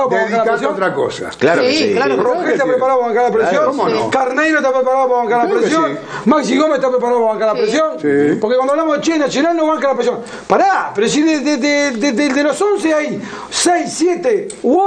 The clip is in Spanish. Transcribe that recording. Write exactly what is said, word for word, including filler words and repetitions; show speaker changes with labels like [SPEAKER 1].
[SPEAKER 1] preparado para bancar la
[SPEAKER 2] dedicate a
[SPEAKER 1] presión?
[SPEAKER 2] otra cosa.
[SPEAKER 3] Claro que
[SPEAKER 4] Sí,
[SPEAKER 3] sí.
[SPEAKER 4] claro.
[SPEAKER 1] Rogel está preparado para bancar la presión.
[SPEAKER 2] Claro, ¿cómo no?
[SPEAKER 1] Carneiro está preparado para bancar la
[SPEAKER 2] Claro que
[SPEAKER 1] presión.
[SPEAKER 2] sí.
[SPEAKER 1] Maxi Gómez está preparado para bancar la
[SPEAKER 4] Sí.
[SPEAKER 1] presión.
[SPEAKER 2] Sí.
[SPEAKER 1] Porque cuando hablamos de Che Nacional no banca la presión. Pará, pero si de, de, de, de, de- de los once hay seis, siete u